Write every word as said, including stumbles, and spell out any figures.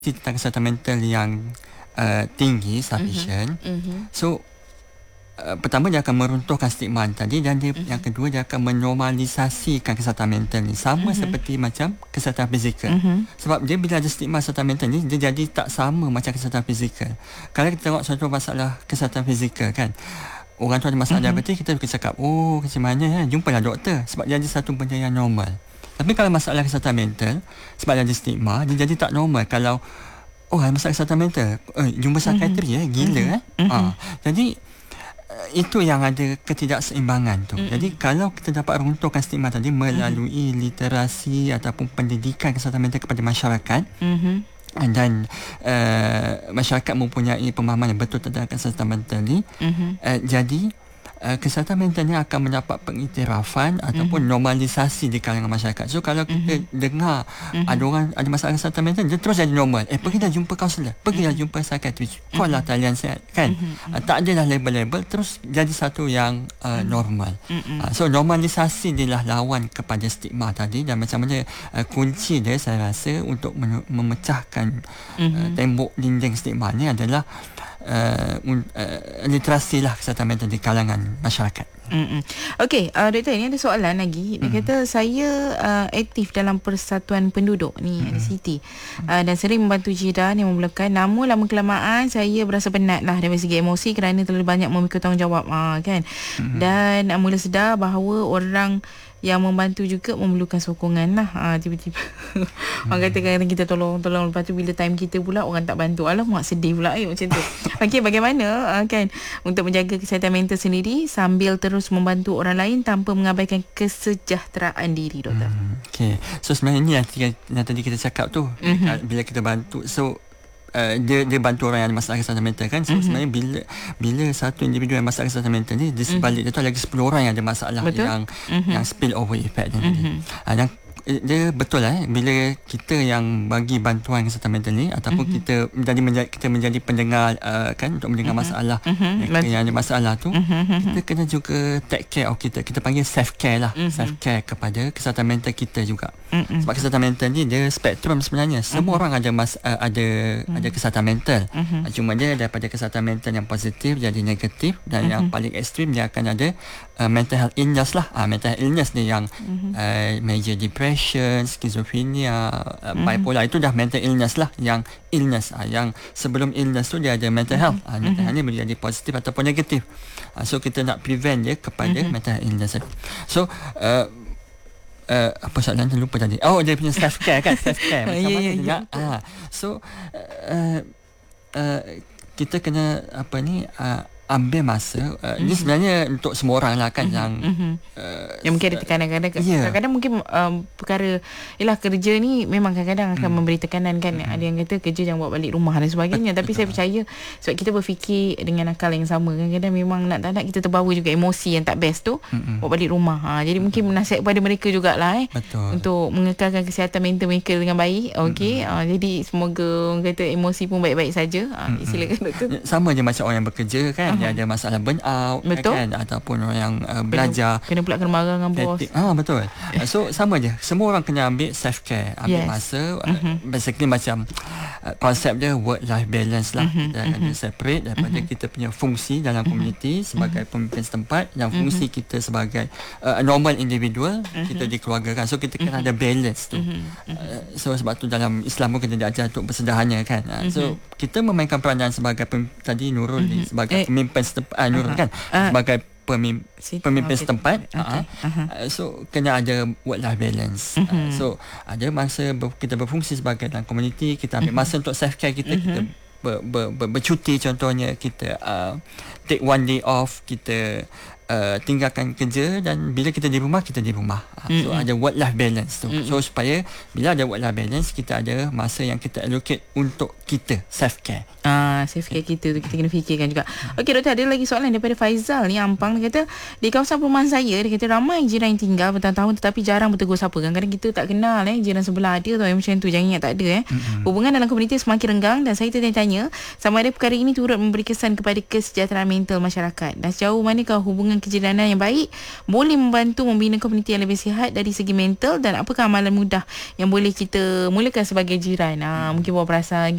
tentang kesihatan mental yang uh, tinggi, sufficient. Mm-hmm. So uh, pertama dia akan meruntuhkan stigma tadi, dan dia, mm-hmm. yang kedua dia akan menormalisasikan kesihatan mental ni sama mm-hmm. seperti macam kesihatan fizikal. Mm-hmm. Sebab dia bila ada stigma kesihatan mental ni, dia jadi tak sama macam kesihatan fizikal. Kalau kita tengok contoh masalah kesihatan fizikal kan, orang tu ada masalah mm-hmm. diabetes, kita boleh cakap, oh macam mana ya, jumpalah doktor, sebab dia ada satu benda yang normal. Tapi kalau masalah kesihatan mental, sebab dia ada stigma, dia jadi tak normal. Kalau oh ada masalah kesihatan mental, eh, jumpa psikiatri mm-hmm. ya, gila mm-hmm. eh. Mm-hmm. Ha. Jadi itu yang ada ketidakseimbangan tu. Mm-hmm. Jadi kalau kita dapat runtuhkan stigma tadi melalui mm-hmm. literasi ataupun pendidikan kesihatan mental kepada masyarakat, mm-hmm. dan uh, masyarakat mempunyai pemahaman yang betul tentang kesihatan mental ni, mm-hmm. uh, jadi Uh, kesihatan mental ni akan mendapat pengiktirafan mm-hmm. ataupun normalisasi di kalangan masyarakat. So kalau kita mm-hmm. dengar mm-hmm. ada orang ada masalah kesihatan mental, dia terus jadi normal. Eh, pergilah jumpa kaunselor, pergilah mm-hmm. jumpa psikiatris, call lah talian sihat kan. Mm-hmm. Uh, tak adalah label-label, terus jadi satu yang uh, normal. Mm-hmm. Uh, so normalisasi inilah lawan kepada stigma tadi, dan macam mana uh, kunci dia saya rasa untuk men- memecahkan mm-hmm. uh, tembok dinding stigma ni adalah Uh, uh, literasi lah kesihatan mental di kalangan masyarakat. Mm-mm. Okey, uh, doktor, ini ada soalan lagi. Dia mm. kata saya uh, aktif dalam Persatuan Penduduk ni, mm. C T, uh, dan sering membantu jiran yang memerlukan. Namun lama kelamaan saya berasa penat lah dari segi emosi kerana terlalu banyak memikul tanggungjawab, uh, kan. Mm. Dan uh, mula sedar bahawa orang yang membantu juga memerlukan sokongan lah. Ha, tiba-tiba hmm. orang kata kadang kita tolong-tolong, lepas tu bila time kita pula orang tak bantu. Alamak, sedih pula eh, macam tu. Okey, bagaimana uh, kan untuk menjaga kesihatan mental sendiri sambil terus membantu orang lain tanpa mengabaikan kesejahteraan diri, doktor? Hmm. Okey, so sebenarnya ini yang, yang tadi kita cakap tu, mm-hmm. bila kita bantu, so Uh, dia dia bantu orang yang ada masalah kesihatan mental kan. So mm-hmm. sebenarnya bila bila satu individu yang masalah kesihatan mental ni, di sebalik mm-hmm. dia tu lagi sepuluh orang yang ada masalah. Betul? yang mm-hmm. yang spill over effect ni. Mm-hmm. Uh, dan dia betul lah eh, bila kita yang bagi bantuan kesihatan mental ni ataupun mm-hmm. kita menjadi, menjadi kita menjadi pendengar uh, kan, untuk mendengar mm-hmm. masalah mm-hmm. yang, yang ada masalah tu, mm-hmm. kita kena juga take care of kita. Kita panggil self care lah, mm-hmm. self care kepada kesihatan mental kita juga. Mm-hmm. Sebab kesihatan mental ni dia spektrum sebenarnya. Semua mm-hmm. orang ada mas, uh, ada mm-hmm. ada kesihatan mental. Mm-hmm. Cuma dia daripada kesihatan mental yang positif jadi negatif, dan mm-hmm. yang paling ekstrim dia akan ada uh, mental health illness lah. Uh, mental health illness ni yang mm-hmm. uh, major depression, skizofrenia, uh, mm-hmm. bipolar, itu dah mental illness lah. Yang illness, uh, yang sebelum illness tu dia ada mental health. Mm-hmm. Uh, mental health ni boleh jadi positif ataupun negatif. Uh, so kita nak prevent dia kepada mm-hmm. mental health illness. So uh, Uh, apa soalan tu lupa tadi. Oh, dia punya self care kan, self care macam yeah, mana yeah, dia yeah. ah so uh, uh, kita kena apa ni uh, ambil masa. Uh, mm-hmm. Ini sebenarnya untuk semua orang lah kan, mm-hmm. yang mm-hmm. Uh, yang mungkin ada tekanan kadang-kadang, yeah. kadang-kadang mungkin um, perkara ialah kerja ni memang kadang-kadang akan mm. memberi tekanan kan. Mm-hmm. Ada yang kata kerja jangan bawa balik rumah dan sebagainya. Betul. Tapi saya percaya sebab kita berfikir dengan akal yang sama, kadang-kadang memang nak tak nak kita terbawa juga emosi yang tak best tu, mm-hmm. bawa balik rumah. Ha, jadi mm-hmm. mungkin nasihat kepada mereka jugalah eh, betul, untuk mengekalkan kesihatan mental mereka dengan baik. Okey, mm-hmm. ha, jadi semoga orang kata emosi pun baik-baik saja. Ha, mm-hmm. silakan doktor. Sama je macam orang yang bekerja kan, uh-huh. dia ada masalah burn out kan, ataupun orang yang uh, belajar kena, kena pula kena marah dengan bos. Ah, betul. So sama je, semua orang kena ambil self care, ambil yes. masa. Mm-hmm. Basically macam uh, konsep dia work life balance lah. Mm-hmm. Dia mm-hmm. separate daripada mm-hmm. kita punya fungsi dalam komuniti mm-hmm. sebagai pemimpin setempat, dan fungsi mm-hmm. kita sebagai uh, normal individual, mm-hmm. kita dikeluargakan. So kita kena mm-hmm. ada balance tu. Mm-hmm. Uh, so sebab tu dalam Islam pun kita diajar untuk bersederhana kan. Uh, mm-hmm. So kita memainkan peranan sebagai pem, tadi Nurul mm-hmm. ni sebagai eh. pemimpin setempat, uh, Nurul uh-huh. kan uh. sebagai pemimpin, pemimpin setempat. Okay. Uh-huh. Uh, so kena ada work life balance. Uh-huh. Uh, so ada masa ber, kita berfungsi sebagai dalam komuniti, kita ambil uh-huh. masa untuk self care kita, uh-huh. kita ber, ber, ber, bercuti contohnya, kita uh, take one day off, kita uh, tinggalkan kerja, dan bila kita di rumah kita di rumah. Uh, so mm-hmm. ada work life balance tu. Mm-hmm. So supaya bila ada work life balance, kita ada masa yang kita allocate untuk kita self care. Ah, self care kita tu kita kena fikirkan juga. Okey doktor, ada lagi soalan daripada Faizal ni Ampang. Dia kata di kawasan perumahan saya, dia kata ramai jiran yang tinggal bertahun-tahun tetapi jarang bertegur sapa. Kadang-kadang kita tak kenal eh jiran sebelah dia tu, macam tu, jangan ingat tak ada eh. Mm-hmm. Hubungan dalam komuniti semakin renggang, dan saya tertanya-tanya sama ada perkara ini turut memberi kesan kepada kesejahteraan mental masyarakat, dan sejauh manakah hubungan kejiranan yang baik boleh membantu membina komuniti yang lebih sihat dari segi mental, dan apakah amalan mudah yang boleh kita mulakan sebagai jiran? Ha, mungkin bawa perasaan